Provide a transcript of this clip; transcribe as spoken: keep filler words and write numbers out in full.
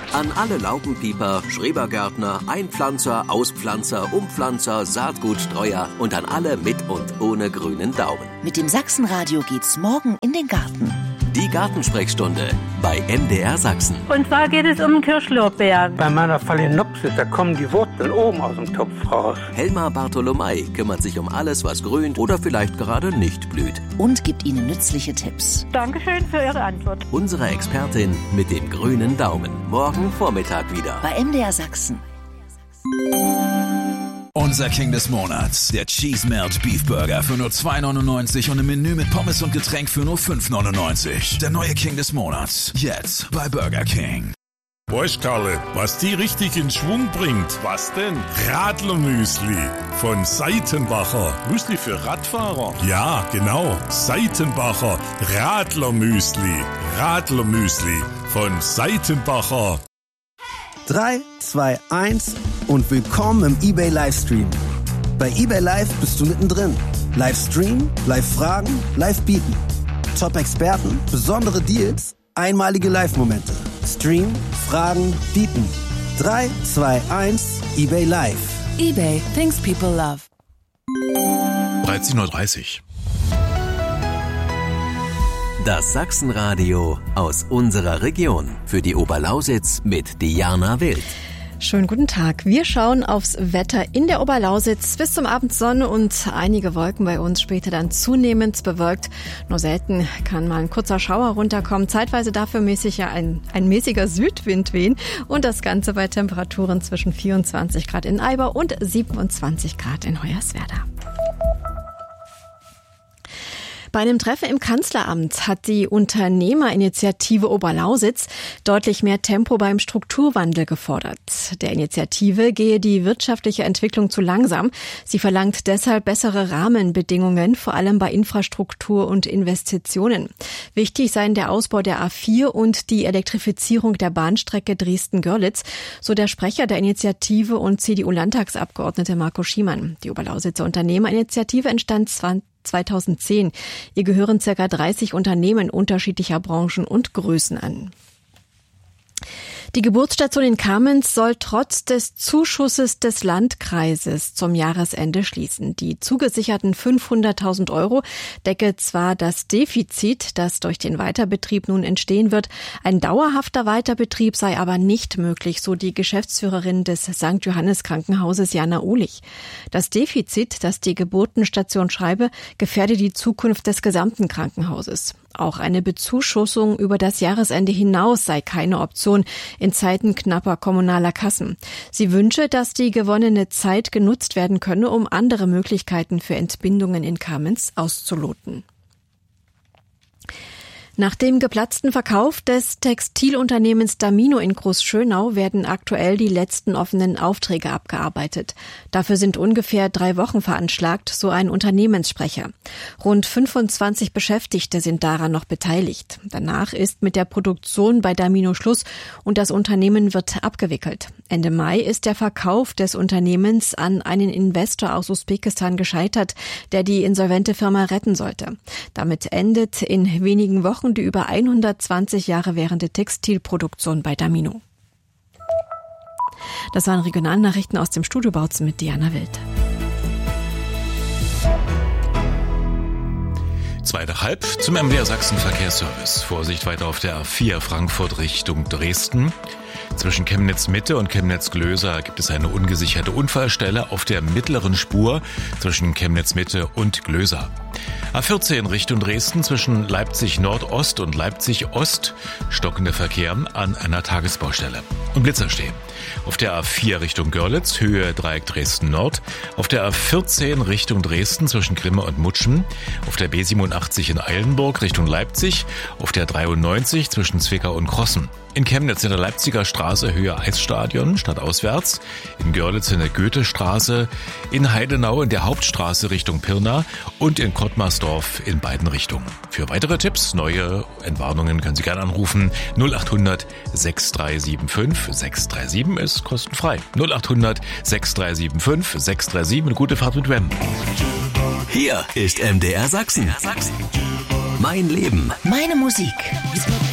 An alle Laubenpieper, Schrebergärtner, Einpflanzer, Auspflanzer, Umpflanzer, Saatgutstreuer und an alle mit und ohne grünen Daumen. Mit dem Sachsenradio geht's morgen in den Garten. Die Gartensprechstunde bei M D R Sachsen. Und zwar geht es um Kirschlorbeeren. Bei meiner Phalaenopsis, da kommen die Wurzeln oben aus dem Topf raus. Helma Bartholomei kümmert sich um alles, was grünt oder vielleicht gerade nicht blüht. Und gibt Ihnen nützliche Tipps. Dankeschön für Ihre Antwort. Unsere Expertin mit dem grünen Daumen. Morgen Vormittag wieder. Bei M D R Sachsen. Unser King des Monats, der Cheese Melt Beef Burger für nur zwei neunundneunzig und im Menü mit Pommes und Getränk für nur fünf neunundneunzig. Der neue King des Monats, jetzt bei Burger King. Weißt Karle, was die richtig in Schwung bringt? Was denn? Radlermüsli von Seitenbacher. Müsli für Radfahrer? Ja, genau. Seitenbacher Radlermüsli. Radlermüsli von Seitenbacher. drei, zwei, eins und willkommen im eBay Livestream. Bei eBay Live bist du mittendrin. Livestream, Live-Fragen, Live-Bieten. Top-Experten, besondere Deals, einmalige Live-Momente. Stream, Fragen, Bieten. drei, zwei, eins, eBay Live. eBay, things people love. dreizehn Uhr dreißig. Das Sachsenradio aus unserer Region. Für die Oberlausitz mit Diana Wild. Schönen guten Tag. Wir schauen aufs Wetter in der Oberlausitz. Bis zum Abend Sonne und einige Wolken bei uns, später dann zunehmend bewölkt. Nur selten kann mal ein kurzer Schauer runterkommen. Zeitweise dafür mäßig ja ein, ein mäßiger Südwind wehen. Und das Ganze bei Temperaturen zwischen vierundzwanzig Grad in Eybar und siebenundzwanzig Grad in Hoyerswerda. Bei einem Treffen im Kanzleramt hat die Unternehmerinitiative Oberlausitz deutlich mehr Tempo beim Strukturwandel gefordert. Der Initiative gehe die wirtschaftliche Entwicklung zu langsam. Sie verlangt deshalb bessere Rahmenbedingungen, vor allem bei Infrastruktur und Investitionen. Wichtig seien der Ausbau der A vier und die Elektrifizierung der Bahnstrecke Dresden-Görlitz, so der Sprecher der Initiative und C D U-Landtagsabgeordnete Marco Schiemann. Die Oberlausitzer Unternehmerinitiative entstand zweitausendzehn. Ihr gehören ca. dreißig Unternehmen unterschiedlicher Branchen und Größen an. Die Geburtsstation in Kamenz soll trotz des Zuschusses des Landkreises zum Jahresende schließen. Die zugesicherten fünfhunderttausend Euro decke zwar das Defizit, das durch den Weiterbetrieb nun entstehen wird. Ein dauerhafter Weiterbetrieb sei aber nicht möglich, so die Geschäftsführerin des Sankt Johannes Krankenhauses Jana Uhlich. Das Defizit, das die Geburtenstation schreibe, gefährde die Zukunft des gesamten Krankenhauses. Auch eine Bezuschussung über das Jahresende hinaus sei keine Option in Zeiten knapper kommunaler Kassen. Sie wünsche, dass die gewonnene Zeit genutzt werden könne, um andere Möglichkeiten für Entbindungen in Kamenz auszuloten. Nach dem geplatzten Verkauf des Textilunternehmens Damino in Großschönau werden aktuell die letzten offenen Aufträge abgearbeitet. Dafür sind ungefähr drei Wochen veranschlagt, so ein Unternehmenssprecher. Rund fünfundzwanzig Beschäftigte sind daran noch beteiligt. Danach ist mit der Produktion bei Damino Schluss und das Unternehmen wird abgewickelt. Ende Mai ist der Verkauf des Unternehmens an einen Investor aus Usbekistan gescheitert, der die insolvente Firma retten sollte. Damit endet in wenigen Wochen die über hundertzwanzig Jahre währende Textilproduktion bei Damino. Das waren Regionalnachrichten aus dem Studio Bautzen mit Diana Wild. Zwei nach halb zum M D R Sachsen Verkehrsservice. Vorsicht weiter auf der A vier Frankfurt Richtung Dresden. Zwischen Chemnitz-Mitte und Chemnitz-Glöser gibt es eine ungesicherte Unfallstelle auf der mittleren Spur zwischen Chemnitz-Mitte und Glöser. A vierzehn Richtung Dresden zwischen Leipzig-Nordost und Leipzig-Ost stockender Verkehr an einer Tagesbaustelle. Und Blitzer stehen. Auf der A vier Richtung Görlitz, Höhe Dreieck Dresden-Nord. Auf der A vierzehn Richtung Dresden zwischen Grimme und Mutschen. Auf der B siebenundachtzig in Eilenburg Richtung Leipzig. Auf der dreiundneunzig zwischen Zwickau und Krossen. In Chemnitz in der Leipziger Straße Höhe Eisstadion stadtauswärts. In Görlitz in der Goethestraße. In Heidenau in der Hauptstraße Richtung Pirna. Und in Kottmarsdorf in beiden Richtungen. Für weitere Tipps, neue Entwarnungen können Sie gerne anrufen. null acht hundert sechs drei sieben fünf sechs drei sieben ist kostenfrei. null acht hundert sechs drei sieben fünf sechs drei sieben. Gute Fahrt mit Wem. Hier ist M D R Sachsen. Mein Leben. Meine Musik.